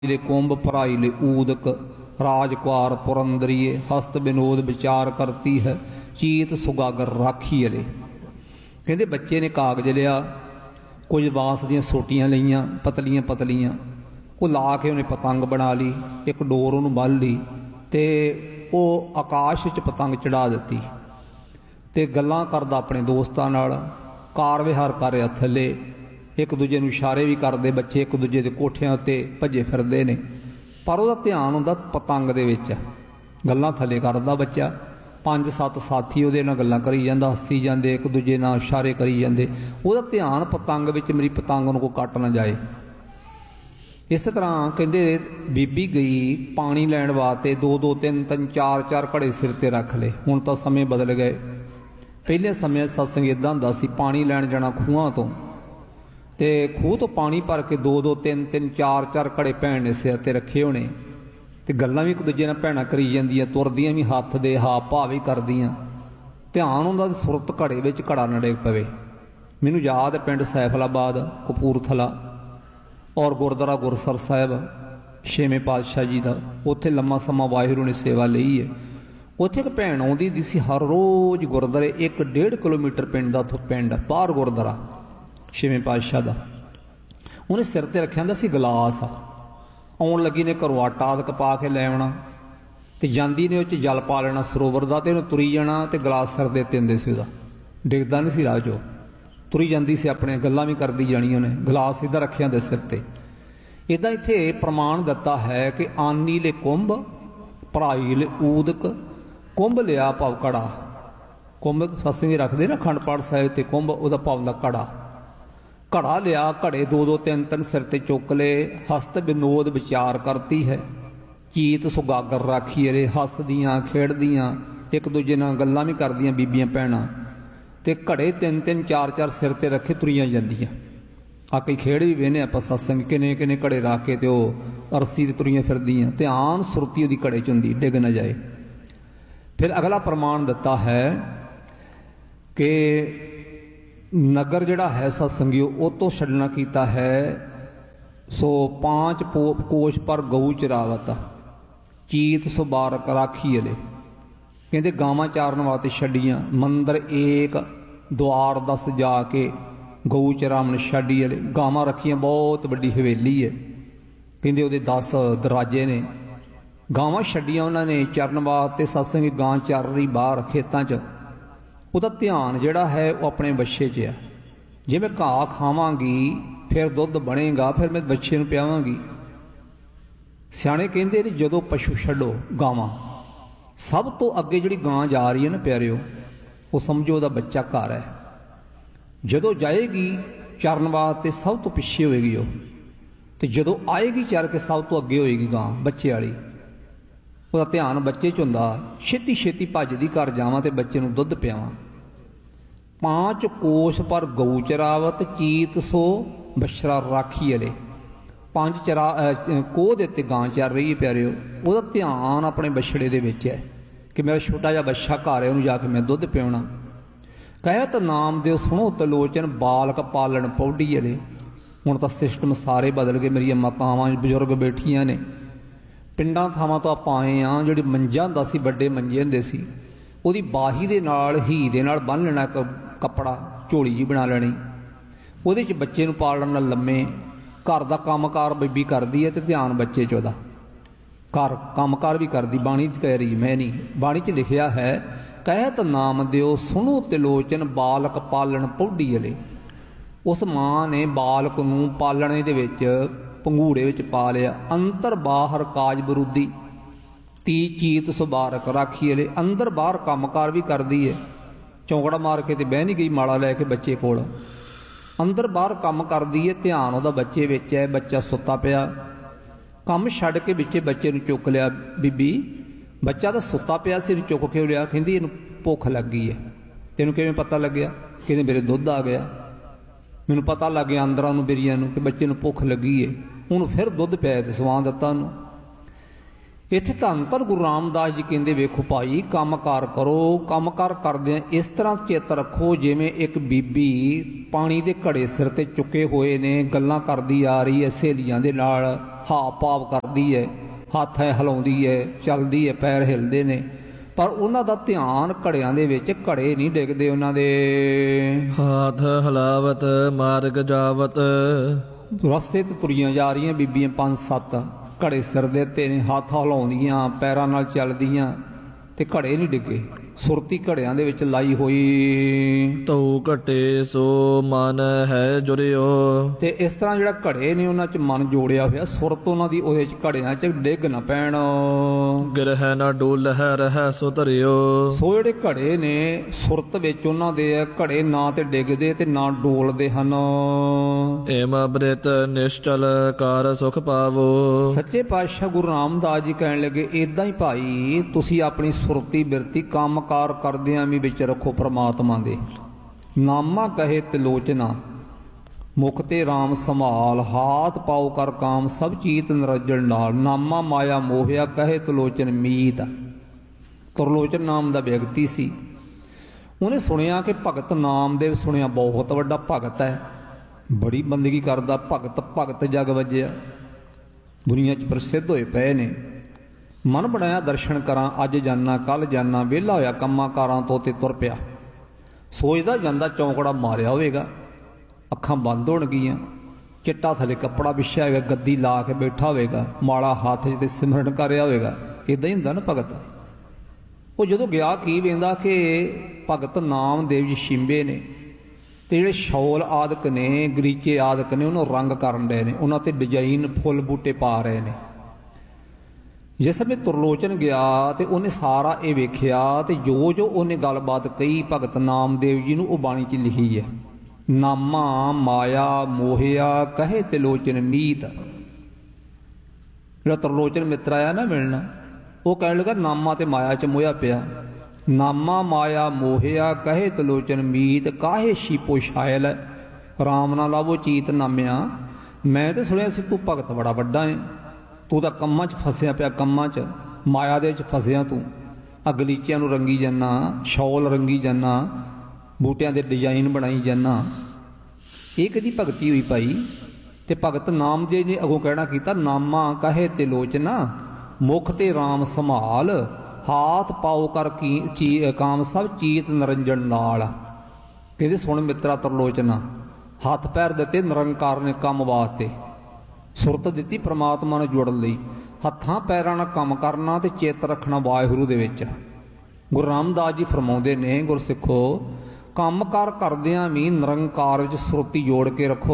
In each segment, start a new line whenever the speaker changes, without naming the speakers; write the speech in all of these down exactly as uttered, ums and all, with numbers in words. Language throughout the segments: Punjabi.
ले कुंभ पराई ले ऊदक राजकुआर पुरंदरिए हस्त विनोद विचार करती है चीत सुगागर राखी अले। कहते बच्चे ने कागज लिया, कुछ बांस दियां सोटियां लईयां पतलियां पतलियां, वो ला के उन्हें पतंग बना ली, एक डोर उन्होंने बन ली ते वो आकाश च पतंग चढ़ा दी ते गल्लां करदा अपने दोस्तां नाल, कार विहार कर रहा थले, एक दूजे नूं इशारे भी करते बच्चे, एक दूजे के कोठियां उत्ते भजे फिरदे ने, पर उसदा ध्यान हुंदा पतंग दे विच, गल्लां थले करदा बच्चा, पंज सत्त साथी उहदे नाल गल्लां करी जांदा, हस्सी जांदे, एक दूजे नाल इशारे करी जांदे, उसदा ध्यान पतंग विच, मेरी पतंग नूं कोई कट ना जाए। इस तरह कहंदे बीबी गई पानी लैण वास्ते, दो दो तीन तीन चार चार घड़े सिर ते रख ले। हुण तां समय बदल गए, पहले समय सत्संग इदां हुंदा सी, पानी लैण जाना खूहां तो, ते खूह तो पानी भर के दो दो तीन तीन चार चार घड़े भैन ने सिर ते रखे होने, ते गल्लां भी एक दूजे नाल भैणां करी जांदियां, तुरदियां भी हत्थ दे हाव भाव भी करदियां, ध्यान हुंदा सुरत घड़े विच घड़ा ना डिग पवे। मैनूं याद है पिंड सैफलाबाद कपूरथला और गुरुद्वारा गुरसर साहिब छेवें पातशाह जी का, उत्थे लम्मा समा वाहिगुरू ने सेवा लई है। उत्थे एक भैन आउंदी हुंदी सी हर रोज़ गुरुद्वारे, एक डेढ़ किलोमीटर पिंड दा उत्थों पिंड बाहर गुरुद्वारा छेवें पातशाह का, उन्हें सिर ते रखिया हुंदा सी गिलास, आउण लगी ने घरों आटा आदक पा के लै आउणा, ते जांदी ने उह जल पा लेना सरोवर का, ते उन्हें तुरी जाना, ते गिलास सिर दे उत्ते हुंदे सी उहदा, डिगदा नहीं सी राह चों, तुरी जाती सी, अपने गल्लां भी करदी जाणियां ने, गिलास इदा रखिया हुंदे सिर ते। इदा इत्थे प्रमाण दिता है कि आनी ले कुंभ भराई ले ऊदक, कुंभ लिया भाव घड़ा, कुंभ सत्संग रखते ना अखंड पाठ साहिब ते कुंभ उहदा भाव दा घड़ा, घड़ा लिया, घड़े दो दो तीन तीन सिर ते चुक ले, हस्त विनोद विचार करती है चीत सुगागर राखी अरे, हसदियां खेड़दियां एक दूजे नाल गल्लां भी करदियां बीबियां भैणां, ते घड़े तीन तीन चार चार सिर ते रखे तुरियां जांदियां। आ कई खेड़ भी वेने आपां सत्संग, किने किने घड़े रख के ते ओह अरसी ते तुरियां फिरदियां, ध्यान सुरती उहदी घड़े च हुंदी, डिग ना जाए। फिर अगला प्रमाण दिता है कि नगर जिहड़ा है सत्संगियो उह तो छड्डना कीता है, सो पांच कोश पर गऊ चरावत चीत सुबारक राखी अले। कहते गावां चारन वास्ते छड्डियां, मंदिर एक द्वार दस जाके गऊ चरावण छड्डी अले, गावां रखियां, बहुत वड्डी हवेली है, कहते उहदे दस दरवाजे ने, गावां छड्डियां उन्होंने चरण वास्ते, सत्संग गां चर रही बाहर खेतां च, ਉਹਦਾ ध्यान जिहड़ा है वो अपने बच्छे च है, जे मैं घाह खावांगी फिर दुध बनेगा, फिर मैं बच्छे नूं पियावांगी। सियाणे कहंदे ने जदों पशु छड्डो गावां, सब तो अगे जिहड़ी गां जा रही है ना प्यारिओ, वो समझो ਉਹਦਾ बच्चा घर है, जदों जाएगी चरण वास्ते सब तो पिछे होएगी वो, ते जदों आएगी चर के सब तो अगे होएगी गां बच्चे वाली, ਉਹਦਾ ध्यान बच्चे च हुंदा, छेती छेती भजदी घर जावां ते बच्चे नूं दुध पियावां। पांच कोश पर गऊ चरावत चीत सो बछड़ा राखी अले, पांच चरा कोह दे उत्ते गां चर रही है प्यारिओ, ਉਹਦਾ ध्यान अपने बछड़े दे विच है कि मेरा छोटा जिहा बच्छा घर है, ਉਹਨੂੰ जाके मैं दुध पियाउणा। कहत नाम देव सुनो तलोचन बालक पालन पौड़ी अले। हुण तां सिस्टम सारे बदल गए, मेरियां मातावां बजुर्ग बैठियां ने, पिंडां थावां तो आपां आए हाँ, जिहड़ी मंजा हुंदा सी, वड्डे मंजे हुंदे सी, ਉਹਦੀ बाही दे नाल ही दे नाल बन लेना एक कपड़ा, झोली जी बना लेनी, ਉਹਦੇ च बच्चे नूं पाल लेना लम्मे, घर दा कामकार बीबी करदी है ते ध्यान बच्चे च ਉਹਦਾ, घर कामकार भी करदी, बाणी च कह रही मैं नहीं, बाणी च लिखिया है कहत नाम दिओ सुनो तिलोचन बालक पालन पौड़ी अले। उस मां ने बालक नूं पालणे दे विच पंगूड़े विच पा लिया, अंतर बाहर काज बरूदी ती चीत सुबारक राखी अले, अंदर बाहर कामकार भी करदी है, चौंकड़ा मार के ते बह नहीं गई माड़ा लैके बच्चे कोल, अंदर बाहर काम करदी है, ध्यान उहदा बच्चे विच है, बच्चा सुत्ता पिया, काम छड्ड के विचे बच्चे नूं चुक लिया बीबी, बच्चा तो सुत्ता पिया सी, चुक के लिया, कहंदी इहनूं भुख लग गई है, तैनूं किवें पता लग्या, कहंदे मेरे दुध आ गया, मैनूं पता लग गया अंदरां नूं बेरियां नूं कि बच्चे नूं भुख लगी है, उन्होंने फिर दुध पिया ते सवा दिता उन्होंने। ਇੱਥੇ ਧੰਨ ਧੰਨ ਗੁਰੂ ਰਾਮਦਾਸ ਜੀ ਕਹਿੰਦੇ ਵੇਖੋ ਭਾਈ ਕੰਮਕਾਰ ਕਰੋ, ਕੰਮਕਾਰ ਕਰਦਿਆਂ ਇਸ ਤਰ੍ਹਾਂ ਚਿੱਤ ਰੱਖੋ ਜਿਵੇਂ ਇੱਕ ਬੀਬੀ ਪਾਣੀ ਦੇ ਘੜੇ ਸਿਰ ਤੇ ਚੁੱਕੇ ਹੋਏ ਨੇ, ਗੱਲਾਂ ਕਰਦੀ ਆ ਰਹੀ ਹੈ ਸਹੇਲੀਆਂ ਦੇ ਨਾਲ, ਹਾਵ ਭਾਵ ਕਰਦੀ ਹੈ, ਹੱਥ ਹੈ ਹਿਲਾਉਂਦੀ ਹੈ, ਚੱਲਦੀ ਹੈ, ਪੈਰ ਹਿਲਦੇ ਨੇ, ਪਰ ਉਹਨਾਂ ਦਾ ਧਿਆਨ ਘੜਿਆਂ ਦੇ ਵਿੱਚ, ਘੜੇ ਨਹੀਂ ਡਿੱਗਦੇ ਉਹਨਾਂ ਦੇ।
ਹਾਥ ਹਲਾਵਤ ਮਾਰਗ ਜਾਵਤ,
ਰਸਤੇ ਤੇ ਤੁਰੀਆਂ ਜਾ ਰਹੀਆਂ ਬੀਬੀਆਂ ਪੰਜ ਸੱਤ, ਘੜੇ ਸਿਰ ਦੇ ਤੇ ਨੇ, ਹੱਥ ਹਿਲਾਉਂਦੀਆਂ, ਪੈਰਾਂ ਨਾਲ ਚੱਲਦੀਆਂ, ਤੇ ਘੜੇ ਨਹੀਂ ਡਿੱਗੇ, ਸੁਰਤੀ ਘੜਿਆਂ ਦੇ ਵਿੱਚ ਲਾਈ ਹੋਈ।
ਤਉ ਘਟੇ ਸੋ ਮਨ ਹੈ ਜੁਰਿਓ,
ਤੇ ਇਸ ਤਰ੍ਹਾਂ ਜਿਹੜਾ ਘੜੇ ਨੇ ਉਹਨਾਂ 'ਚ ਮਨ ਜੋੜਿਆ ਹੋਇਆ, ਸੁਰਤ ਉਹਨਾਂ ਦੀ ਉਹਦੇ 'ਚ ਘੜਿਆਂ 'ਚ ਡਿੱਗ ਨਾ ਪੈਣ।
ਗਿਰਹਿ ਨਾ ਡੋਲਹਿ ਰਹਿ ਸੋ ਧਰਿਓ,
ਸੋ ਜਿਹੜੇ ਘੜੇ ਨੇ ਸੁਰਤ ਵਿੱਚ ਉਹਨਾਂ ਦੇ ਆ, ਘੜੇ ਨਾ ਤੇ ਡਿੱਗਦੇ ਤੇ ਨਾ ਡੋਲਦੇ ਹਨ।
ਏਮ ਬ੍ਰਿਤ ਨਿਸ਼ਚਲ ਕਾਰ ਸੁਖ ਪਾਵੋ,
ਸੱਚੇ ਪਾਤਸ਼ਾਹ ਗੁਰੂ ਰਾਮਦਾਸ ਜੀ ਕਹਿਣ ਲੱਗੇ ਇਦਾਂ ਹੀ ਭਾਈ ਤੁਸੀਂ ਆਪਣੀ ਸੁਰਤੀ ਬਿਰਤੀ ਕੰਮਕਾਰ ਕਰਦਿਆਂ ਵੀ ਵਿੱਚ ਰੱਖੋ ਪ੍ਰਮਾਤਮਾ ਦੇ। ਨਾਮਾ ਕਹੇ ਤਿਲੋਚਨਾ ਮੁਖ ਤੇ ਰਾਮ ਸੰਭਾਲ, ਹਾਥ ਪਾਉ ਕਰ ਕਾਮ ਸਭ ਚੀਤ ਨਿਰੰਜਨ ਨਾਲ। ਨਾਮਾ ਮਾਇਆ ਮੋਹਿਆ ਕਹੇ ਤਿਲੋਚਨ ਮੀਤ। ਤਿਰਲੋਚਨ ਨਾਮ ਦਾ ਵਿਅਕਤੀ ਸੀ, ਉਹਨੇ ਸੁਣਿਆ ਕਿ ਭਗਤ ਨਾਮਦੇਵ ਸੁਣਿਆ ਬਹੁਤ ਵੱਡਾ ਭਗਤ ਹੈ, ਬੜੀ ਬੰਦਗੀ ਕਰਦਾ, ਭਗਤ ਭਗਤ ਜਗ ਵੱਜਿਆ, ਦੁਨੀਆ 'ਚ ਪ੍ਰਸਿੱਧ ਹੋਏ ਪਏ ਨੇ। ਮਨ ਬਣਾਇਆ ਦਰਸ਼ਨ ਕਰਾਂ, ਅੱਜ ਜਾਨਾ ਕੱਲ ਜਾਨਾ, ਵਿਹਲਾ ਹੋਇਆ ਕੰਮਾਂ ਕਾਰਾਂ ਤੋਂ ਤੇ ਤੁਰ ਪਿਆ। ਸੋਚਦਾ ਜਾਂਦਾ ਚੌਂਕੜਾ ਮਾਰਿਆ ਹੋਵੇਗਾ, ਅੱਖਾਂ ਬੰਦ ਹੋਣਗੀਆਂ, ਚਿੱਟਾ ਥੱਲੇ ਕੱਪੜਾ ਵਿਛਿਆ ਹੋਵੇਗਾ, ਗੱਦੀ ਲਾ ਕੇ ਬੈਠਾ ਹੋਵੇਗਾ, ਮਾਲਾ ਹੱਥ 'ਚ ਤੇ ਸਿਮਰਨ ਕਰ ਰਿਹਾ ਹੋਵੇਗਾ। ਇੱਦਾਂ ਹੀ ਹੁੰਦਾ ਨਾ ਭਗਤ। ਉਹ ਜਦੋਂ ਗਿਆ ਕੀ ਵੇਂਦਾ ਕਿ ਭਗਤ ਨਾਮਦੇਵ ਜੀ ਸ਼ਿੰਬੇ ਨੇ, ਤੇ ਜਿਹੜੇ ਸ਼ੌਲ ਆਦਿਕ ਨੇ, ਗਰੀਚੇ ਆਦਿਕ ਨੇ, ਉਹਨੂੰ ਰੰਗ ਕਰਨ ਰਹੇ ਨੇ, ਉਹਨਾਂ ਤੇ ਡਿਜ਼ਾਈਨ ਫੁੱਲ ਬੂਟੇ ਪਾ ਰਹੇ ਨੇ। ਜਿਸ ਸਮੇਂ ਤੁਰਲੋਚਨ ਗਿਆ ਤੇ ਉਹਨੇ ਸਾਰਾ ਇਹ ਵੇਖਿਆ, ਤੇ ਜੋ ਜੋ ਉਹਨੇ ਗੱਲਬਾਤ ਕਹੀ ਭਗਤ ਨਾਮਦੇਵ ਜੀ ਨੂੰ, ਉਹ ਬਾਣੀ 'ਚ ਲਿਖੀ ਹੈ। ਨਾਮਾ ਮਾਇਆ ਮੋਹਿਆ ਕਹੇ ਤਿਲੋਚਨ ਮੀਤ। ਜਿਹੜਾ ਤੁਰਲੋਚਨ ਮਿੱਤਰ ਆਇਆ ਨਾ ਮਿਲਣਾ, ਉਹ ਕਹਿਣ ਲੱਗਾ ਨਾਮਾ ਤੇ ਮਾਇਆ 'ਚ ਮੋਹਿਆ ਪਿਆ। ਨਾਮਾ ਮਾਇਆ ਮੋਹਿਆ ਕਹੇ ਤਿਲੋਚਨ ਮੀਤ, ਕਾਹੇ ਸ਼ੀਪੋ ਸ਼ਾਇਲ ਰਾਮ ਨਾ ਲਾਵੋ ਚੀਤ ਨਾਮਿਆ। ਮੈਂ ਤੇ ਸੁਣਿਆ ਸੀ ਤੂੰ ਭਗਤ ਬੜਾ ਵੱਡਾ ਹੈ, ਤੂੰ ਤਾਂ ਕੰਮਾਂ 'ਚ ਫਸਿਆ ਪਿਆ, ਕੰਮਾਂ 'ਚ ਮਾਇਆ ਦੇ 'ਚ ਫਸਿਆ ਤੂੰ, ਅਗਲੀਚਿਆਂ ਨੂੰ ਰੰਗੀ ਜਾਨਾ, ਸ਼ੌਲ ਰੰਗੀ ਜਾਨਾ, ਬੂਟਿਆਂ ਦੇ ਡਿਜ਼ਾਈਨ ਬਣਾਈ ਜਾਨਾ। ਇਹ ਕਦੀ ਭਗਤੀ ਹੋਈ ਭਾਈ? ਤੇ ਭਗਤ ਨਾਮਦੇਵ ਨੇ ਅੱਗੋਂ ਕਹਿਣਾ ਕੀਤਾ, ਨਾਮਾ ਕਹੇ ਤਿਲੋਚਨਾ ਮੁਖ ਤੇ ਰਾਮ ਸੰਭਾਲ, ਹਾਥ ਪਾਓ ਕਰ ਕੀ ਚੀ ਕਾਮ ਸਭ ਚੀਤ ਨਿਰੰਜਨ ਨਾਲ। ਕਹਿੰਦੇ ਸੁਣ ਮਿੱਤਰਾ ਤਿਰਲੋਚਨਾ, ਹੱਥ ਪੈਰ ਦਿੱਤੇ ਨਿਰੰਕਾਰ ਨੇ ਕੰਮ ਵਾਸਤੇ, ਸੁਰਤ ਦਿੱਤੀ ਪ੍ਰਮਾਤਮਾ ਨਾਲ ਜੁੜਨ ਲਈ, ਹੱਥਾਂ ਪੈਰਾਂ ਨਾਲ ਕੰਮ ਕਰਨਾ ਤੇ ਚਿੱਤ ਰੱਖਣਾ ਵਾਹਿਗੁਰੂ ਦੇ ਵਿੱਚ। ਗੁਰੂ ਰਾਮਦਾਸ ਜੀ ਫਰਮਾਉਂਦੇ ਨੇ, ਗੁਰਸਿੱਖੋ ਕੰਮ ਕਾਰ ਕਰਦਿਆਂ ਵੀ ਨਿਰੰਕਾਰ ਵਿੱਚ ਸੁਰਤੀ ਜੋੜ ਕੇ ਰੱਖੋ।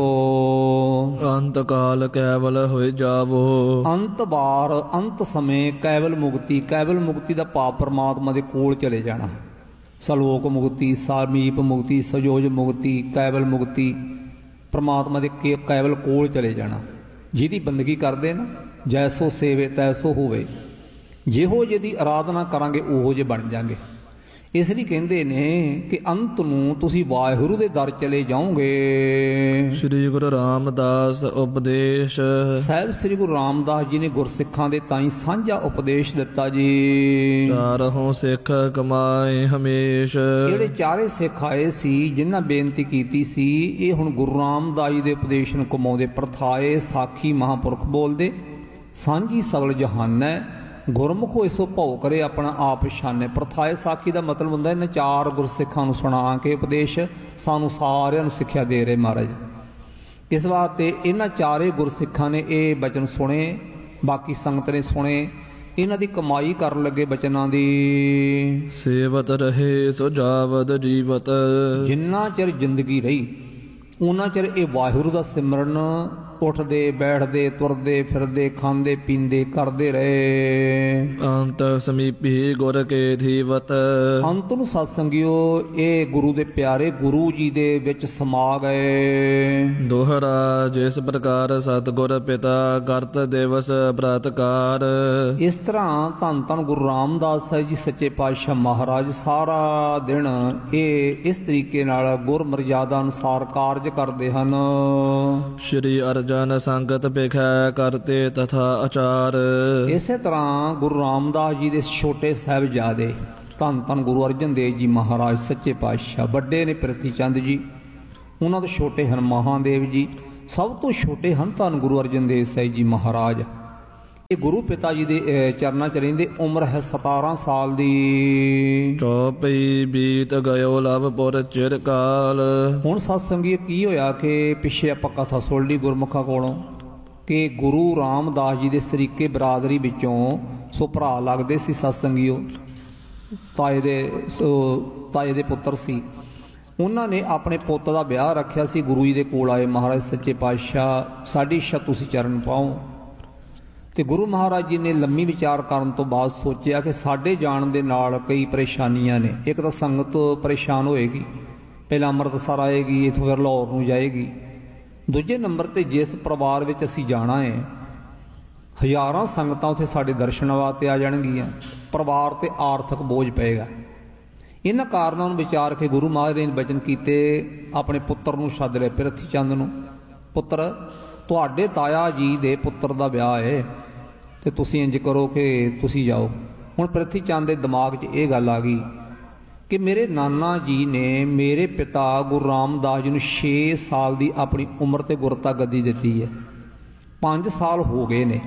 ਅੰਤ ਕਾਲ ਕੈਵਲ ਹੋਏ ਜਾਵੋ,
ਅੰਤ ਵਾਰ ਅੰਤ ਸਮੇਂ ਕੈਵਲ ਮੁਕਤੀ। ਕੈਵਲ ਮੁਕਤੀ ਦਾ ਭਾਵ ਪ੍ਰਮਾਤਮਾ ਦੇ ਕੋਲ ਚਲੇ ਜਾਣਾ। ਸਲੋਕ ਮੁਕਤੀ, ਸਾਮੀਪ ਮੁਕਤੀ, ਸਜੋਜ ਮੁਕਤੀ, ਕੈਵਲ ਮੁਕਤੀ, ਪ੍ਰਮਾਤਮਾ ਦੇ ਕੈਵਲ ਕੋਲ ਚਲੇ ਜਾਣਾ। ਜਿਹਦੀ ਬੰਦਗੀ ਕਰਦੇ ਨਾ, ਜੈਸੋ ਸੇਵੇ ਤੈਸੋ ਹੋਵੇ। ਜਿਹੋ ਜਿਹਦੀ ਆਰਾਧਨਾ ਕਰਾਂਗੇ ਉਹੋ ਜਿਹੇ ਬਣ ਜਾਗੇ। ਇਸ ਲਈ ਕਹਿੰਦੇ ਨੇ ਕਿ ਅੰਤ ਨੂੰ ਤੁਸੀਂ ਵਾਹਿਗੁਰੂ ਦੇ ਦਰ ਚਲੇ ਜਾਓਗੇ।
ਸ੍ਰੀ ਗੁਰੂ ਰਾਮਦਾਸ ਉਪਦੇਸ਼।
ਸਾਹਿਬ ਸ੍ਰੀ ਗੁਰੂ ਰਾਮਦਾਸ ਜੀ ਨੇ ਗੁਰਸਿੱਖਾਂ ਦੇ ਤਾਈਂ ਸਾਂਝਾ ਉਪਦੇਸ਼ ਦਿੱਤਾ ਜੀ।
ਚਾਰੋਂ ਸਿੱਖ ਕਮਾਏ ਹਮੇਸ਼।
ਜਿਹੜੇ ਚਾਰੇ ਸਿੱਖ ਆਏ ਸੀ, ਜਿਨ੍ਹਾਂ ਬੇਨਤੀ ਕੀਤੀ ਸੀ, ਇਹ ਹੁਣ ਗੁਰੂ ਰਾਮਦਾਸ ਜੀ ਦੇ ਉਪਦੇਸ਼ ਨੂੰ ਕਮਾਉਂਦੇ। ਪ੍ਰਥਾਏ ਸਾਖੀ ਮਹਾਂਪੁਰਖ ਬੋਲਦੇ, ਸਾਂਝੀ ਸਗਲ ਜਹਾਨੈ, ਗੁਰਮੁਖੋ ਇਸੋ ਭਉ ਕਰੇ ਆਪਣਾ ਆਪ ਪਛਾਨੈ। ਪ੍ਰਥਾਏ ਸਾਖੀ ਦਾ ਮਤਲਬ ਹੁੰਦਾ ਇਹਨਾਂ ਚਾਰ ਗੁਰਸਿੱਖਾਂ ਨੂੰ ਸੁਣਾ ਕੇ ਉਪਦੇਸ਼ ਸਾਨੂੰ ਸਾਰਿਆਂ ਨੂੰ ਸਿੱਖਿਆ ਦੇ ਰਹੇ ਮਹਾਰਾਜ। ਇਸ ਵਾਸਤੇ ਇਹਨਾਂ ਚਾਰੇ ਗੁਰਸਿੱਖਾਂ ਨੇ ਇਹ ਬਚਨ ਸੁਣੇ, ਬਾਕੀ ਸੰਗਤ ਨੇ ਸੁਣੇ, ਇਹਨਾਂ ਦੀ ਕਮਾਈ ਕਰਨ ਲੱਗੇ ਬਚਨਾਂ ਦੀ।
ਸੇਵਤ ਰਹੇ ਸੋ ਜਾਵਦ ਜੀਵਤ।
ਜਿੰਨਾ ਚਿਰ ਜ਼ਿੰਦਗੀ ਰਹੀ ਉਹਨਾਂ ਚਿਰ ਇਹ ਵਾਹਿਗੁਰੂ ਦਾ ਸਿਮਰਨ ਉੱਠਦੇ ਬੈਠਦੇ ਤੁਰਦੇ ਫਿਰਦੇ ਖਾਂਦੇ ਪੀਂਦੇ ਕਰਦੇ ਰਹੇ।
ਅੰਤ ਸਮੀਪੀ ਗੁਰ ਕੇ ਧੀਵਤ।
ਅੰਤ ਨੂੰ ਸਤਸੰਗਿਓ ਇਹ ਗੁਰੂ ਦੇ ਪਿਆਰੇ ਗੁਰੂ ਜੀ ਦੇ ਵਿੱਚ ਸਮਾ ਗਏ।
ਦੋਹਰਾ ਜਿਸ ਪ੍ਰਕਾਰ ਸਤਿਗੁਰ ਪਿਤਾ ਕਰਤ ਦਿਵਸ ਬ੍ਰਤਕਾਰ।
ਇਸ ਤਰ੍ਹਾਂ ਧੰਨ ਧੰਨ ਗੁਰੂ ਰਾਮਦਾਸ ਸਾਹਿਬ ਜੀ ਸੱਚੇ ਪਾਤਸ਼ਾਹ ਮਹਾਰਾਜ ਸਾਰਾ ਦਿਨ ਇਹ ਇਸ ਤਰੀਕੇ ਨਾਲ ਗੁਰ ਮਰਜ਼ਾਦਾ ਅਨੁਸਾਰ ਕਾਰਜ ਕਰਦੇ ਹਨ।
ਸ਼੍ਰੀ ਅਰਜਨ ਜਨ ਸੰਗਤ ਭਿਖੈ ਕਰਤੇ ਤਥਾ ਆਚਾਰ।
ਇਸੇ ਤਰ੍ਹਾਂ ਗੁਰੂ ਰਾਮਦਾਸ ਜੀ ਦੇ ਛੋਟੇ ਸਾਹਿਬਜ਼ਾਦੇ ਧੰਨ ਧੰਨ ਗੁਰੂ ਅਰਜਨ ਦੇਵ ਜੀ ਮਹਾਰਾਜ ਸੱਚੇ ਪਾਤਸ਼ਾਹ, ਵੱਡੇ ਨੇ ਪ੍ਰਿਥੀ ਚੰਦ ਜੀ, ਉਹਨਾਂ ਤੋਂ ਛੋਟੇ ਹਨ ਮਹਾਦੇਵ ਜੀ, ਸਭ ਤੋਂ ਛੋਟੇ ਹਨ ਧੰਨ ਗੁਰੂ ਅਰਜਨ ਦੇਵ ਸਾਹਿਬ ਜੀ ਮਹਾਰਾਜ। ਇਹ ਗੁਰੂ ਪਿਤਾ ਜੀ ਦੇ ਚਰਨਾਂ 'ਚ ਰਹਿੰਦੇ। ਉਮਰ ਹੈ ਸਤਾਰਾਂ ਸਾਲ ਦੀ।
ਚੌਪਈ ਬੀਤ ਗਇਓ ਲਵਪੁਰ ਚਿਰ ਕਾਲ।
ਹੁਣ ਸਤਸੰਗੀ ਕੀ ਹੋਇਆ ਕਿ ਪਿੱਛੇ ਆਪਾਂ ਕਥਾ ਸੁਣ ਲਈ ਗੁਰਮੁਖਾਂ ਕੋਲੋਂ ਕਿ ਗੁਰੂ ਰਾਮਦਾਸ ਜੀ ਦੇ ਸਰੀਕੇ ਬਰਾਦਰੀ ਵਿੱਚੋਂ ਸੋ ਭਰਾ ਲੱਗਦੇ ਸੀ ਸਤਸੰਗੀਓ, ਤਾਏ ਦੇ ਤਾਏ ਦੇ ਪੁੱਤਰ ਸੀ। ਉਹਨਾਂ ਨੇ ਆਪਣੇ ਪੁੱਤ ਦਾ ਵਿਆਹ ਰੱਖਿਆ ਸੀ। ਗੁਰੂ ਜੀ ਦੇ ਕੋਲ ਆਏ ਮਹਾਰਾਜ ਸੱਚੇ ਪਾਤਸ਼ਾਹ, ਸਾਡੀ ਇੱਛਾ ਤੁਸੀਂ ਚਰਨ ਪਾਓ। ਤੇ ਗੁਰੂ ਮਹਾਰਾਜ ਜੀ ਨੇ ਲੰਮੀ ਵਿਚਾਰ ਕਰਨ ਤੋਂ ਬਾਅਦ ਸੋਚਿਆ ਕਿ ਸਾਡੇ ਜਾਣ ਦੇ ਨਾਲ ਕਈ ਪਰੇਸ਼ਾਨੀਆਂ ਨੇ। ਇੱਕ ਤਾਂ ਸੰਗਤ ਪਰੇਸ਼ਾਨ ਹੋਏਗੀ, ਪਹਿਲਾਂ ਅੰਮ੍ਰਿਤਸਰ ਆਏਗੀ, ਇੱਥੋਂ ਫਿਰ ਲਾਹੌਰ ਨੂੰ ਜਾਏਗੀ। ਦੂਜੇ ਨੰਬਰ ਤੇ ਜਿਸ ਪਰਿਵਾਰ ਵਿੱਚ ਅਸੀਂ ਜਾਣਾ ਹੈ, ਹਜ਼ਾਰਾਂ ਸੰਗਤਾਂ ਉੱਥੇ ਸਾਡੇ ਦਰਸ਼ਨ ਵਾਸਤੇ ਆ ਜਾਣਗੀਆਂ, ਪਰਿਵਾਰ ਤੇ ਆਰਥਿਕ ਬੋਝ ਪਏਗਾ। ਇਹਨਾਂ ਕਾਰਨਾਂ ਨੂੰ ਵਿਚਾਰ ਕੇ ਗੁਰੂ ਮਹਾਰਾਜ ਨੇ ਬਚਨ ਕੀਤੇ, ਆਪਣੇ ਪੁੱਤਰ ਨੂੰ ਸੱਦ ਲਿਆ ਪ੍ਰਿਥੀ ਚੰਦ ਨੂੰ। ਪੁੱਤਰ, ਤੁਹਾਡੇ ਤਾਇਆ ਜੀ ਦੇ ਪੁੱਤਰ ਦਾ ਵਿਆਹ ਹੈ ਤੇ ਤੁਸੀਂ ਇੰਜ ਕਰੋ ਕਿ ਤੁਸੀਂ ਜਾਓ। ਹੁਣ ਪ੍ਰਿਥੀ ਚੰਦ ਦੇ ਦਿਮਾਗ 'ਚ ਇਹ ਗੱਲ ਆ ਗਈ ਕਿ ਮੇਰੇ ਨਾਨਾ ਜੀ ਨੇ ਮੇਰੇ ਪਿਤਾ ਗੁਰੂ ਰਾਮਦਾਸ ਜੀ ਨੂੰ ਛੇ ਸਾਲ ਦੀ ਆਪਣੀ ਉਮਰ ਤੇ ਗੁਰਤਾ ਗੱਦੀ ਦਿੱਤੀ ਹੈ। ਪੰਜ ਸਾਲ ਹੋ ਗਏ ਨੇ,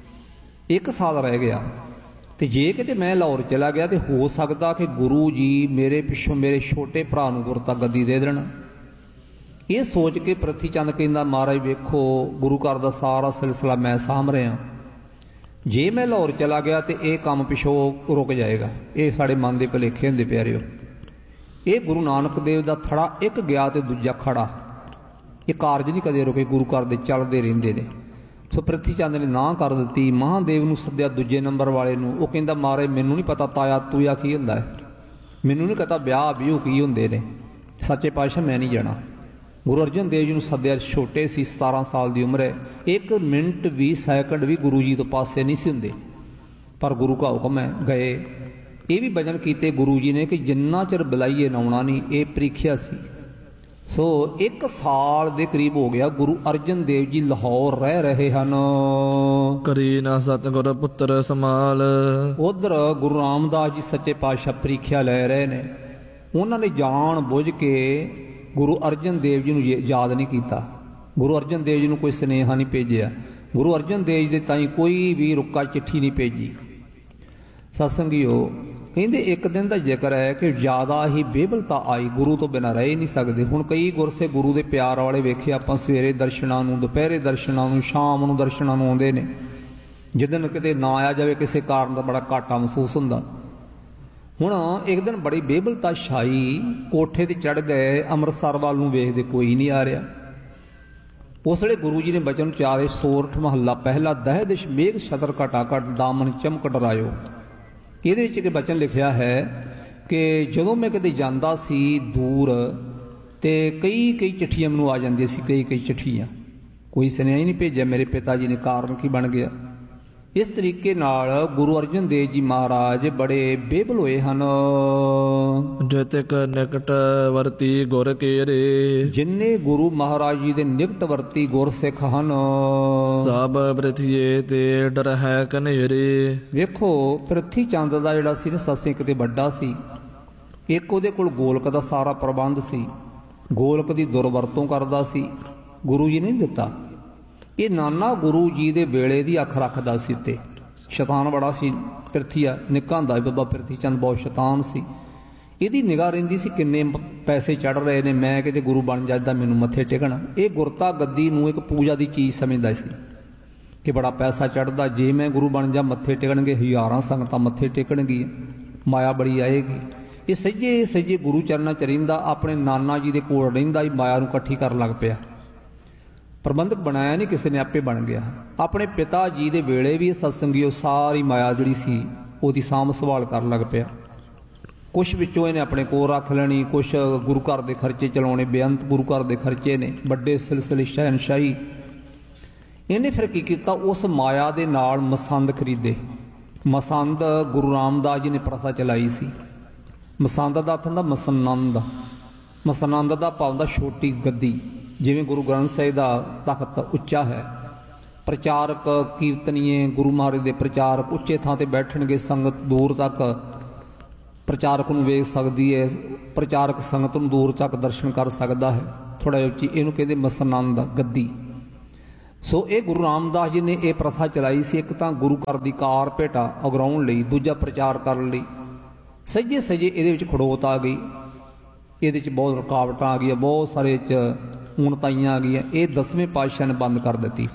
ਇੱਕ ਸਾਲ ਰਹਿ ਗਿਆ। ਤੇ ਜੇ ਕਿਤੇ ਮੈਂ ਲਾਹੌਰ ਚਲਾ ਗਿਆ ਤੇ ਹੋ ਸਕਦਾ ਕਿ ਗੁਰੂ ਜੀ ਮੇਰੇ ਪਿੱਛੋਂ ਮੇਰੇ ਛੋਟੇ ਭਰਾ ਨੂੰ ਗੁਰਤਾ ਗੱਦੀ ਦੇ ਦੇਣ। ਇਹ ਸੋਚ ਕੇ ਪ੍ਰਿਥੀ ਚੰਦ ਕਹਿੰਦਾ, ਮਹਾਰਾਜ ਵੇਖੋ, ਗੁਰੂ ਘਰ ਦਾ ਸਾਰਾ ਸਿਲਸਿਲਾ ਮੈਂ ਸਾਂਭ ਰਿਹਾ, ਜੇ ਮੈਂ ਲਾਹੌਰ ਚਲਾ ਗਿਆ ਤੇ ਇਹ ਕੰਮ ਪਿੱਛੋਂ ਰੁਕ ਜਾਏਗਾ। ਇਹ ਸਾਡੇ ਮਨ ਦੇ ਭੁਲੇਖੇ ਹੁੰਦੇ ਪਿਆਰਿਓ। ਇਹ ਗੁਰੂ ਨਾਨਕ ਦੇਵ ਦਾ ਥੜਾ ਇੱਕ ਗਿਆ ਤੇ ਦੂਜਾ ਖੜਾ, ਇਹ ਕਾਰਜ ਨਹੀਂ ਕਦੇ ਰੁਕੇ, ਗੁਰੂ ਘਰ ਦੇ ਚੱਲਦੇ ਰਹਿੰਦੇ ਨੇ। ਸੋ ਪ੍ਰਿਥੀ ਚੰਦ ਨੇ ਨਾਂਹ ਕਰ ਦਿੱਤੀ। ਮਹਾਦੇਵ ਨੂੰ ਸੱਦਿਆ ਦੂਜੇ ਨੰਬਰ ਵਾਲੇ ਨੂੰ। ਉਹ ਕਹਿੰਦਾ, ਮਹਾਰਾਜ ਮੈਨੂੰ ਨਹੀਂ ਪਤਾ ਤਾਇਆ ਤੂਇਆ ਕੀ ਹੁੰਦਾ ਹੈ, ਮੈਨੂੰ ਨਹੀਂ ਪਤਾ ਵਿਆਹ ਵਿਊਹ ਕੀ ਹੁੰਦੇ ਨੇ, ਸੱਚੇ ਪਾਤਸ਼ਾਹ ਮੈਂ ਨਹੀਂ ਜਾਣਾ। ਗੁਰੂ ਅਰਜਨ ਦੇਵ ਜੀ ਨੂੰ ਸੱਦਿਆ, ਛੋਟੇ ਸੀ, ਸਤਾਰਾਂ ਸਾਲ ਦੀ ਉਮਰ ਹੈ। ਇੱਕ ਮਿੰਟ ਵੀ ਸੈਕਿੰਡ ਵੀ ਗੁਰੂ ਜੀ ਤੋਂ ਪਾਸੇ ਨਹੀਂ ਸੀ ਹੁੰਦੇ, ਪਰ ਗੁਰੂ ਕਾ ਹੁਕਮ ਹੈ, ਗਏ। ਇਹ ਵੀ ਬਚਨ ਕੀਤੇ ਗੁਰੂ ਜੀ ਨੇ ਕਿ ਜਿੰਨਾ ਚਿਰ ਬੁਲਾਈਏ ਨਾ ਆਉਣਾ ਨਹੀਂ। ਇਹ ਪ੍ਰੀਖਿਆ ਸੀ। ਸੋ ਇੱਕ ਸਾਲ ਦੇ ਕਰੀਬ ਹੋ ਗਿਆ ਗੁਰੂ ਅਰਜਨ ਦੇਵ ਜੀ ਲਾਹੌਰ ਰਹਿ ਰਹੇ ਹਨ।
ਕਰੀ ਨਾ ਸਤਿਗੁਰ ਪੁੱਤਰ ਸਮਾਲ।
ਉਧਰ ਗੁਰੂ ਰਾਮਦਾਸ ਜੀ ਸੱਚੇ ਪਾਤਸ਼ਾਹ ਪ੍ਰੀਖਿਆ ਲੈ ਰਹੇ ਨੇ। ਉਹਨਾਂ ਨੇ ਜਾਣ ਬੁੱਝ ਕੇ ਗੁਰੂ ਅਰਜਨ ਦੇਵ ਜੀ ਨੂੰ ਯਾਦ ਨਹੀਂ ਕੀਤਾ, ਗੁਰੂ ਅਰਜਨ ਦੇਵ ਜੀ ਨੂੰ ਕੋਈ ਸੁਨੇਹਾ ਨਹੀਂ ਭੇਜਿਆ, ਗੁਰੂ ਅਰਜਨ ਦੇਵ ਜੀ ਦੇ ਤਾਈਂ ਕੋਈ ਵੀ ਰੁੱਕਾ ਚਿੱਠੀ ਨਹੀਂ ਭੇਜੀ। ਸਤਸੰਗੀਓ, ਕਹਿੰਦੇ ਇੱਕ ਦਿਨ ਦਾ ਜ਼ਿਕਰ ਹੈ ਕਿ ਜ਼ਿਆਦਾ ਹੀ ਬੇਬਲਤਾ ਆਈ, ਗੁਰੂ ਤੋਂ ਬਿਨਾਂ ਰਹਿ ਨਹੀਂ ਸਕਦੇ। ਹੁਣ ਕਈ ਗੁਰਸੇ ਗੁਰੂ ਦੇ ਪਿਆਰ ਵਾਲੇ ਵੇਖੇ ਆਪਾਂ, ਸਵੇਰੇ ਦਰਸ਼ਨਾਂ ਨੂੰ, ਦੁਪਹਿਰੇ ਦਰਸ਼ਨਾਂ ਨੂੰ, ਸ਼ਾਮ ਨੂੰ ਦਰਸ਼ਨਾਂ ਨੂੰ ਆਉਂਦੇ ਨੇ। ਜਿੱਦਣ ਕਿਤੇ ਨਾ ਆਇਆ ਜਾਵੇ ਕਿਸੇ ਕਾਰਨ ਦਾ ਬੜਾ ਘਾਟਾ ਮਹਿਸੂਸ ਹੁੰਦਾ। ਹੁਣ ਇੱਕ ਦਿਨ ਬੜੀ ਬੇਬਲਤਾ ਛਾਈ, ਕੋਠੇ ਤੇ ਚੜ੍ਹ ਗਏ, ਅੰਮ੍ਰਿਤਸਰ ਵੱਲ ਨੂੰ ਵੇਖਦੇ ਕੋਈ ਨਹੀਂ ਆ ਰਿਹਾ। ਉਸ ਵੇਲੇ ਗੁਰੂ ਜੀ ਨੇ ਬਚਨ ਉਚਾਰੇ, ਸੋਰਠ ਮਹੱਲਾ ਪਹਿਲਾ, ਦਹਿ ਦਿਸ਼ ਮੇਘ ਛਤਰ ਘਟਾ ਘਟ ਦਾਮਨ ਚਮਕ ਡਰਾਇਓ। ਇਹਦੇ ਵਿੱਚ ਇੱਕ ਬਚਨ ਲਿਖਿਆ ਹੈ ਕਿ ਜਦੋਂ ਮੈਂ ਕਿਤੇ ਜਾਂਦਾ ਸੀ ਦੂਰ ਤੇ ਕਈ ਕਈ ਚਿੱਠੀਆਂ ਮੈਨੂੰ ਆ ਜਾਂਦੀਆਂ ਸੀ, ਕਈ ਕਈ ਚਿੱਠੀਆਂ, ਕੋਈ ਸੁਨੇਹਾ ਹੀ ਨਹੀਂ ਭੇਜਿਆ ਮੇਰੇ ਪਿਤਾ ਜੀ ਨੇ। ਕਾਰਨ ਕੀ ਬਣ ਗਿਆ? ਇਸ ਤਰੀਕੇ ਨਾਲ ਗੁਰੂ ਅਰਜਨ ਦੇਵ ਜੀ ਮਹਾਰਾਜ ਬੜੇ ਬੇਬਲ ਹੋਏ ਹਨ।
ਜਿਤਿਕ ਨਿਕਟ ਵਰਤੀ ਗੁਰ ਕੇਰੇ। ਜਿਨ੍ਹਾਂ
ਗੁਰੂ ਮਹਾਰਾਜ ਜੀ ਦੇ ਨਿਕਟ ਵਰਤੀ ਗੁਰ ਸਿੱਖ ਹਨ,
ਸਭ ਬ੍ਰਿਥੀਏ ਤੇ ਡਰ ਹੈ ਕਨੇਰੇ।
ਵੇਖੋ, ਪ੍ਰਿਥੀ ਚੰਦ ਦਾ ਜਿਹੜਾ ਸੀ ਨਾ ਸਤਿਸੰਗ ਕਿਤੇ ਵੱਡਾ ਸੀ। ਇੱਕ ਉਹਦੇ ਕੋਲ ਗੋਲਕ ਦਾ ਸਾਰਾ ਪ੍ਰਬੰਧ ਸੀ, ਗੋਲਕ ਦੀ ਦੁਰਵਰਤੋਂ ਕਰਦਾ ਸੀ, ਗੁਰੂ ਜੀ ਨੇ ਦਿੱਤਾ। ਇਹ ਨਾਨਾ ਗੁਰੂ ਜੀ ਦੇ ਵੇਲੇ ਦੀ ਅੱਖ ਰੱਖਦਾ ਸੀ ਤੇ ਸ਼ੈਤਾਨ ਬੜਾ ਸੀ। ਪ੍ਰਿਥੀ ਆ ਨਿੱਕਾ ਹੁੰਦਾ ਬਾਬਾ ਪ੍ਰਿਥੀ ਚੰਦ ਬਹੁਤ ਸ਼ੈਤਾਨ ਸੀ। ਇਹਦੀ ਨਿਗਾਹ ਰਹਿੰਦੀ ਸੀ ਕਿੰਨੇ ਪੈਸੇ ਚੜ ਰਹੇ ਨੇ, ਮੈਂ ਕਿਤੇ ਗੁਰੂ ਬਣ ਜਾਂਦਾ, ਮੈਨੂੰ ਮੱਥੇ ਟੇਕਣਾ। ਇਹ ਗੁਰਤਾ ਗੱਦੀ ਨੂੰ ਇੱਕ ਪੂਜਾ ਦੀ ਚੀਜ਼ ਸਮਝਦਾ ਸੀ ਕਿ ਬੜਾ ਪੈਸਾ ਚੜਦਾ, ਜੇ ਮੈਂ ਗੁਰੂ ਬਣ ਜਾ ਮੱਥੇ ਟੇਕਣਗੇ, ਹਜ਼ਾਰਾਂ ਸੰਗਤਾਂ ਮੱਥੇ ਟੇਕਣਗੀਆਂ, ਮਾਇਆ ਬੜੀ ਆਏਗੀ। ਇਹ ਸੱਜੇ ਸੱਜੇ ਗੁਰੂ ਚਰਨਾਂ 'ਚ ਰਹਿੰਦਾ, ਆਪਣੇ ਨਾਨਾ ਜੀ ਦੇ ਕੋਲ ਰਹਿੰਦਾ ਹੀ ਮਾਇਆ ਨੂੰ ਇਕੱਠੀ ਕਰਨ ਲੱਗ ਪਿਆ। ਪ੍ਰਬੰਧਕ ਬਣਾਇਆ ਨਹੀਂ ਕਿਸੇ ਨੇ, ਆਪੇ ਬਣ ਗਿਆ। ਆਪਣੇ ਪਿਤਾ ਜੀ ਦੇ ਵੇਲੇ ਵੀ ਸਤਸੰਗੀਓ ਸਾਰੀ ਮਾਇਆ ਜਿਹੜੀ ਸੀ ਉਹਦੀ ਸਾਂਭ ਸੰਭਾਲ ਕਰਨ ਲੱਗ ਪਿਆ। ਕੁਛ ਵਿੱਚੋਂ ਇਹਨੇ ਆਪਣੇ ਕੋਲ ਰੱਖ ਲੈਣੀ, ਕੁਛ ਗੁਰੂ ਘਰ ਦੇ ਖਰਚੇ ਚਲਾਉਣੇ, ਬੇਅੰਤ ਗੁਰੂ ਘਰ ਦੇ ਖਰਚੇ ਨੇ, ਵੱਡੇ ਸਿਲਸਿਲੇ ਸ਼ਹਿਨਸ਼ਾਹੀ। ਇਹਨੇ ਫਿਰ ਕੀ ਕੀਤਾ, ਉਸ ਮਾਇਆ ਦੇ ਨਾਲ ਮਸੰਦ ਖਰੀਦੇ। ਮਸੰਦ ਗੁਰੂ ਰਾਮਦਾਸ ਜੀ ਨੇ ਪ੍ਰਥਾ ਚਲਾਈ ਸੀ। ਮਸੰਦ ਦਾ ਅਰਥ ਹੁੰਦਾ ਮਸਨੰਦ, ਮਸਨੰਦ ਦਾ ਭਾਵ ਹੁੰਦਾ ਛੋਟੀ ਗੱਦੀ। ਜਿਵੇਂ ਗੁਰੂ ਗ੍ਰੰਥ ਸਾਹਿਬ ਦਾ ਤਖਤ ਉੱਚਾ ਹੈ, ਪ੍ਰਚਾਰਕ ਕੀਰਤਨੀਏ ਗੁਰੂ ਮਹਾਰਾਜ ਦੇ ਪ੍ਰਚਾਰਕ ਉੱਚੇ ਥਾਂ ਤੇ ਬੈਠਣਗੇ, ਸੰਗਤ ਦੂਰ ਤੱਕ ਪ੍ਰਚਾਰਕ ਨੂੰ ਵੇਖ ਸਕਦੀ ਹੈ, ਪ੍ਰਚਾਰਕ ਸੰਗਤ ਨੂੰ ਦੂਰ ਤੱਕ ਦਰਸ਼ਨ ਕਰ ਸਕਦਾ ਹੈ। ਥੋੜ੍ਹਾ ਜਿਹਾ ਉੱਚੀ, ਇਹਨੂੰ ਕਹਿੰਦੇ ਮਸਨੰਦ ਗੱਦੀ। ਸੋ ਇਹ ਗੁਰੂ ਰਾਮਦਾਸ ਜੀ ਨੇ ਇਹ ਪ੍ਰਥਾ ਚਲਾਈ ਸੀ, ਇੱਕ ਤਾਂ ਗੁਰੂ ਘਰ ਦੀ ਕਾਰ ਭੇਟਾ ਉਗਰਾਉਣ ਲਈ, ਦੂਜਾ ਪ੍ਰਚਾਰ ਕਰਨ ਲਈ। ਸੱਜੇ ਸੱਜੇ ਇਹਦੇ ਵਿੱਚ ਖੜੋਤ ਆ ਗਈ, ਇਹਦੇ 'ਚ ਬਹੁਤ ਰੁਕਾਵਟਾਂ ਆ ਗਈਆਂ, ਬਹੁਤ ਸਾਰੇ 'ਚ ਊਣਤਾਈਆਂ ਆ ਗਈਆਂ। ਇਹ ਦਸਵੇਂ ਪਾਤਸ਼ਾਹ ਨੇ ਬੰਦ ਕਰ ਦਿੱਤੀ।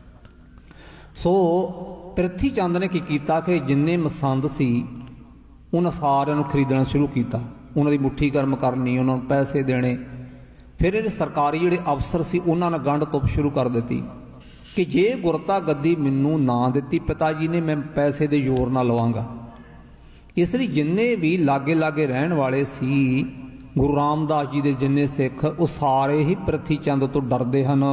ਸੋ ਪ੍ਰਿਥੀ ਚੰਦ ਨੇ ਕੀ ਕੀਤਾ ਕਿ ਜਿੰਨੇ ਮਸੰਦ ਸੀ ਉਹਨਾਂ ਸਾਰਿਆਂ ਨੂੰ ਖਰੀਦਣਾ ਸ਼ੁਰੂ ਕੀਤਾ, ਉਹਨਾਂ ਦੀ ਮੁੱਠੀ ਕਰਮ ਕਰਨੀ, ਉਹਨਾਂ ਨੂੰ ਪੈਸੇ ਦੇਣੇ। ਫਿਰ ਇਹਦੇ ਸਰਕਾਰੀ ਜਿਹੜੇ ਅਫਸਰ ਸੀ ਉਹਨਾਂ ਨੇ ਗੰਢ ਤੁੱਪ ਸ਼ੁਰੂ ਕਰ ਦਿੱਤੀ ਕਿ ਜੇ ਗੁਰਤਾ ਗੱਦੀ ਮੈਨੂੰ ਨਾ ਦਿੱਤੀ ਪਿਤਾ ਜੀ ਨੇ, ਮੈਂ ਪੈਸੇ ਦੇ ਜ਼ੋਰ ਨਾਲ ਲਵਾਂਗਾ। ਇਸ ਲਈ ਜਿੰਨੇ ਵੀ ਲਾਗੇ ਲਾਗੇ ਰਹਿਣ ਵਾਲੇ ਸੀ ਗੁਰੂ ਰਾਮਦਾਸ ਜੀ ਦੇ ਜਿੰਨੇ ਸਿੱਖ, ਉਹ ਸਾਰੇ ਹੀ ਪ੍ਰਿਥੀ ਚੰਦ ਤੋਂ ਡਰਦੇ ਹਨ।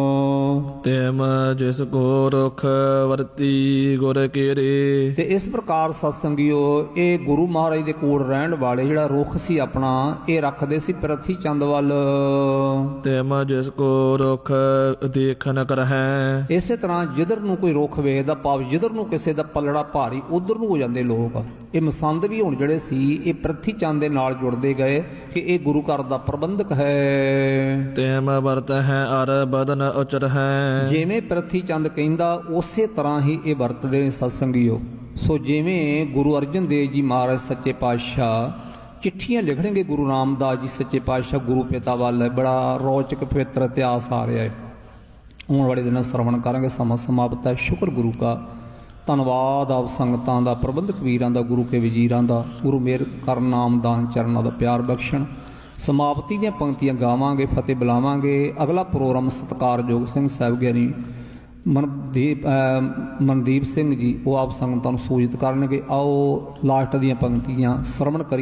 ਤੈਮ ਜਿਸ ਕੋ ਰੁਖ ਵਰਤੀ ਗੁਰ ਕੀਰੇ।
ਤੇ ਇਸ ਪ੍ਰਕਾਰ ਸਤਸੰਗੀਓ ਇਹ ਗੁਰੂ ਮਹਾਰਾਜ ਦੇ ਕੋਲ ਰਹਿਣ ਵਾਲੇ ਜਿਹੜਾ ਰੁਖ ਸੀ ਆਪਣਾ, ਇਹ ਰੱਖਦੇ ਸੀ ਪ੍ਰਿਥੀ ਚੰਦ ਵੱਲ।
ਤੈਮ ਜਿਸ ਕੋ ਰੁਖ ਦੇਖਨ ਕਰਹਿ।
ਇਸੇ ਤਰ੍ਹਾਂ ਜਿੱਧਰ ਨੂੰ ਕੋਈ ਰੁਖ ਵੇਖਦਾ, ਭਾਵ ਜਿੱਧਰ ਨੂੰ ਕਿਸੇ ਦਾ ਪਲੜਾ ਭਾਰੀ ਉਧਰ ਨੂੰ ਹੋ ਜਾਂਦੇ ਲੋਕ। ਇਹ ਮਸੰਦ ਵੀ ਹੁਣ ਜਿਹੜੇ ਸੀ ਇਹ ਪ੍ਰਿਥੀ ਚੰਦ ਦੇ ਨਾਲ ਜੁੜਦੇ ਗਏ ਕਿ ਇਹ ਗੁਰੂ ਘਰ ਦਾ ਪ੍ਰਬੰਧਕ ਹੈ।
ਤੈਮ ਵਰਤ ਹੈ ਅਰ ਬਦਨ ਉਚਰ ਹੈ।
ਜਿਵੇਂ ਪ੍ਰਿਥੀ ਚੰਦ ਕਹਿੰਦਾ ਉਸੇ ਤਰ੍ਹਾਂ ਹੀ ਇਹ ਵਰਤਦੇ ਨੇ ਸਤਸੰਗੀਓ। ਸੋ ਜਿਵੇਂ ਗੁਰੂ ਅਰਜਨ ਦੇਵ ਜੀ ਮਹਾਰਾਜ ਸੱਚੇ ਪਾਤਸ਼ਾਹ ਚਿੱਠੀਆਂ ਲਿਖਣਗੇ ਗੁਰੂ ਰਾਮਦਾਸ ਜੀ ਸੱਚੇ ਪਾਤਸ਼ਾਹ ਗੁਰੂ ਪਿਤਾ ਵੱਲ, ਬੜਾ ਰੌਚਕ ਪਵਿੱਤਰ ਇਤਿਹਾਸ ਆ ਰਿਹਾ ਹੈ। ਆਉਣ ਵਾਲੇ ਦਿਨਾਂ ਸਰਵਣ ਕਰਾਂਗੇ। ਸਮਾਂ ਸਮਾਪਤ ਹੈ। ਸ਼ੁਕਰ ਗੁਰੂ ਕਾ, ਧੰਨਵਾਦ ਆਪ ਸੰਗਤਾਂ ਦਾ, ਪ੍ਰਬੰਧਕ ਵੀਰਾਂ ਦਾ, ਗੁਰੂ ਕੇ ਵਜ਼ੀਰਾਂ ਦਾ। ਗੁਰੂ ਮੇਰ ਕਰਨ ਨਾਮਦਾਨ ਚਰਨਾਂ ਦਾ ਪਿਆਰ ਬਖਸ਼ਣ। ਸਮਾਪਤੀ ਦੀਆਂ ਪੰਕਤੀਆਂ ਗਾਵਾਂਗੇ, ਫਤਿਹ ਬੁਲਾਵਾਂਗੇ। ਅਗਲਾ ਪ੍ਰੋਗਰਾਮ ਸਤਿਕਾਰਯੋਗ ਸਿੰਘ ਸਾਹਿਬ ਗਿਆਨੀ ਮਨਦੀਪ ਮਨਦੀਪ ਸਿੰਘ ਜੀ ਉਹ ਆਪ ਸੰਗਤਾਂ ਨੂੰ ਸੂਚਿਤ ਕਰਨਗੇ। ਆਓ ਲਾਸਟ ਦੀਆਂ ਪੰਕਤੀਆਂ ਸਰਵਣ ਕਰੀ।